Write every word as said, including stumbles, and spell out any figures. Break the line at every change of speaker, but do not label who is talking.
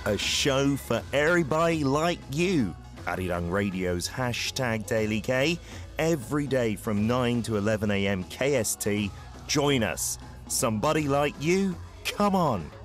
A show for everybody like you. Arirang Radio's hashtag Daily K. Every day from nine to eleven a m K S T. Join us. Somebody like you? Come on.